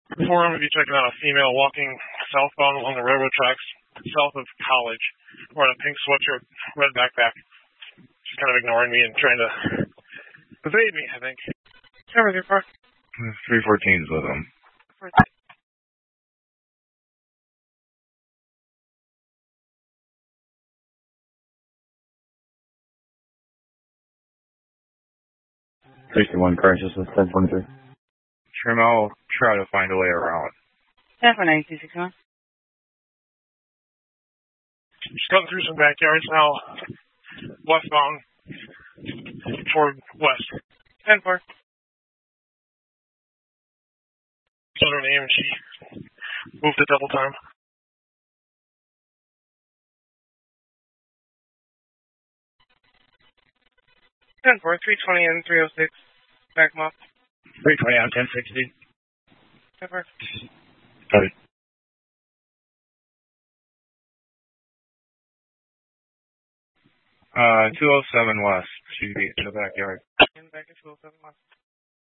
Before I'm going to be checking out a female walking southbound along the railroad tracks south of College, wearing a pink sweatshirt, red backpack. She's kind of ignoring me and trying to evade me, I think. How was your car? 314's with him. One crisis with 1023. Trim, I'll try to find a way around. 79261. She's cutting through some backyards now, westbound, toward west. 10-4. Said her name and she moved a double time. Ten 4, 320 and 306. Back them up. 320 on 1060. 10 4. Got it. 207 west. Should be in the backyard. In back at 207 west.